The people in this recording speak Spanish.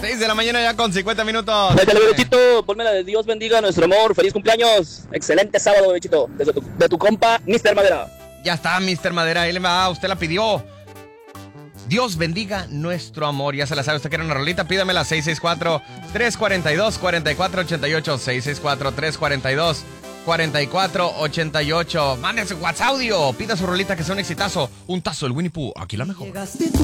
6 de la mañana ya con 50 minutos. Métele, Bebechito, ponme la de Dios bendiga nuestro amor. Feliz cumpleaños. Excelente sábado, Bebechito. De tu compa, Mr. Madera. Ya está, Mr. Madera. Ahí le va, usted la pidió. Dios bendiga nuestro amor. Ya se la sabe, usted quiere una rolita, pídamela 664-342-4488. 664-342-4488. Mande su WhatsApp audio, pida su rolita que sea un exitazo. Un tazo, el Winnie Pooh, aquí la mejor.